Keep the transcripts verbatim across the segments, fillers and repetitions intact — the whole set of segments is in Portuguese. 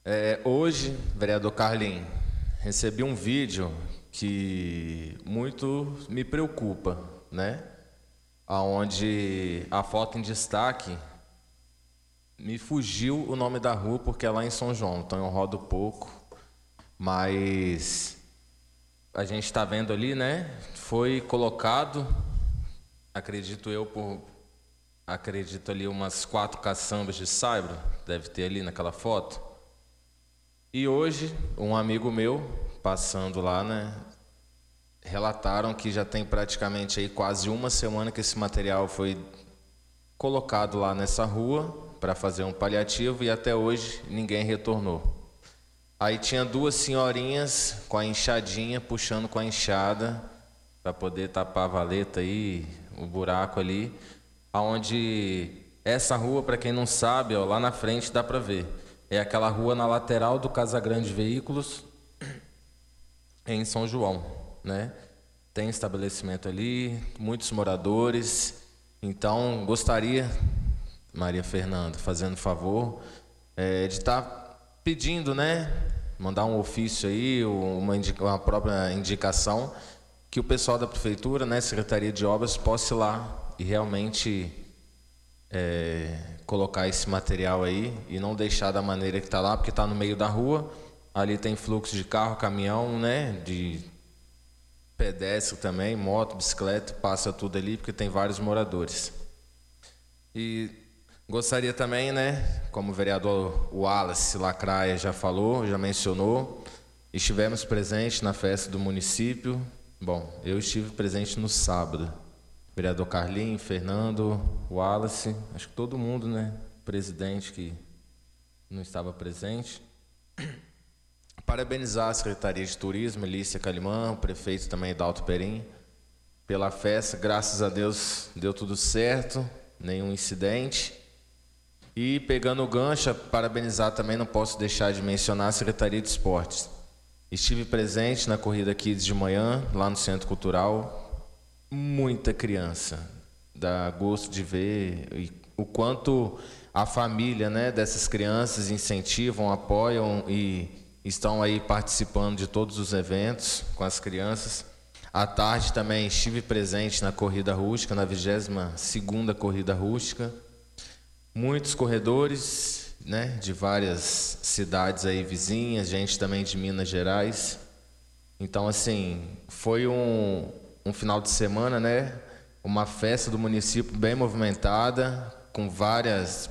É, hoje, vereador Carlinhos, recebi um vídeo que muito me preocupa, né? Onde a foto em destaque me fugiu o nome da rua porque é lá em São João, então eu rodo pouco, mas a gente está vendo ali, né? Foi colocado, acredito eu, por acredito ali umas quatro caçambas de saibro, deve ter ali naquela foto. E hoje, um amigo meu, passando lá, né, relataram que já tem praticamente aí quase uma semana que esse material foi colocado lá nessa rua para fazer um paliativo e até hoje ninguém retornou. Aí tinha duas senhorinhas com a enxadinha, puxando com a enxada para poder tapar a valeta aí, o buraco ali, aonde essa rua, para quem não sabe, ó, lá na frente dá para ver. É aquela rua na lateral do Casagrande Veículos, em São João, né? Tem estabelecimento ali, muitos moradores. Então, gostaria, Maria Fernanda, fazendo favor, é, de estar tá pedindo, né? Mandar um ofício aí, uma, indica, uma própria indicação, que o pessoal da Prefeitura, né, Secretaria de Obras, possa ir lá e realmente é, colocar esse material aí e não deixar da maneira que está lá, porque está no meio da rua, ali tem fluxo de carro, caminhão, né, de pedestre também, moto, bicicleta, passa tudo ali, porque tem vários moradores. E gostaria também, né, como o vereador Wallace Lacraia já falou, já mencionou, estivemos presentes na festa do município. Bom, eu estive presente no sábado. Vereador Carlinhos, Fernando, Wallace, acho que todo mundo, né? Presidente que não estava presente. Parabenizar a Secretaria de Turismo, Elícia Calimã, o prefeito também, Dalto Perim, pela festa. Graças a Deus deu tudo certo, nenhum incidente. E pegando o gancho, parabenizar também, não posso deixar de mencionar a Secretaria de Esportes. Estive presente na Corrida Kids de manhã, lá no Centro Cultural. Muita criança, dá gosto de ver o quanto a família, né, dessas crianças incentivam, apoiam e estão aí participando de todos os eventos com as crianças. À tarde também estive presente na corrida rústica, na vigésima segunda corrida rústica. Muitos corredores, né, de várias cidades aí vizinhas, gente também de Minas Gerais. Então, assim, foi um um final de semana, né? Uma festa do município bem movimentada, com várias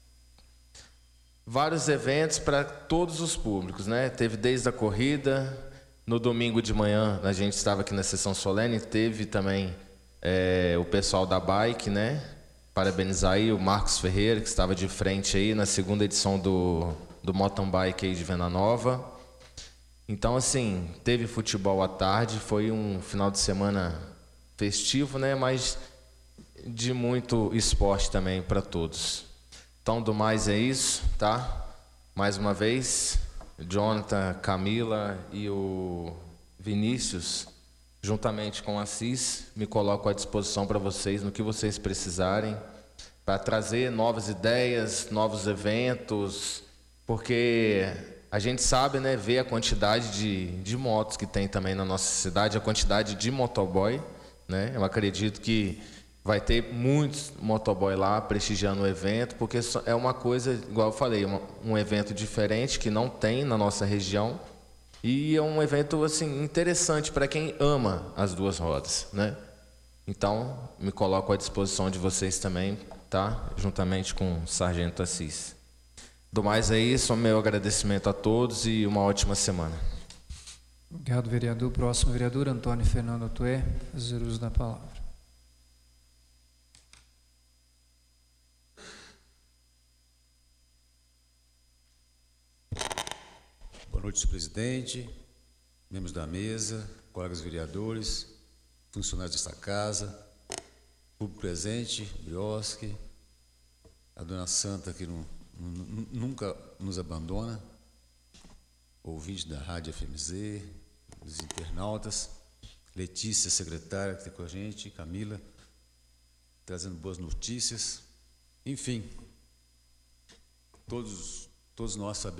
vários eventos para todos os públicos, né? Teve desde a corrida, no domingo de manhã a gente estava aqui na sessão solene, teve também é, o pessoal da bike, né? Parabenizar aí o Marcos Ferreira, que estava de frente aí na segunda edição do, do Mountain Bike aí de Venda Nova. Então, assim, teve futebol à tarde, foi um final de semana festivo, né? Mas de muito esporte também para todos. Então, do mais é isso, tá? Mais uma vez, Jonathan, Camila e o Vinícius, juntamente com a Assis, me coloco à disposição para vocês no que vocês precisarem, para trazer novas ideias, novos eventos, porque a gente sabe, né, ver a quantidade de, de motos que tem também na nossa cidade, a quantidade de motoboy, né? Eu acredito que vai ter muitos motoboy lá prestigiando o evento, porque é uma coisa, igual eu falei, um, um evento diferente que não tem na nossa região e é um evento assim interessante para quem ama as duas rodas, né? Então, me coloco à disposição de vocês também, tá? Juntamente com o Sargento Assis. Do mais é isso, meu agradecimento a todos e uma ótima semana. Obrigado, vereador. Próximo vereador, Antônio Fernando Atué, fazer uso da palavra. Boa noite, senhor presidente, membros da mesa, colegas vereadores, funcionários desta casa, público presente, Briosque, a dona Santa que não nunca nos abandona, ouvinte da Rádio F M Z, dos internautas, Letícia, secretária, que está com a gente, Camila, trazendo boas notícias, enfim, todos, todos nós sabemos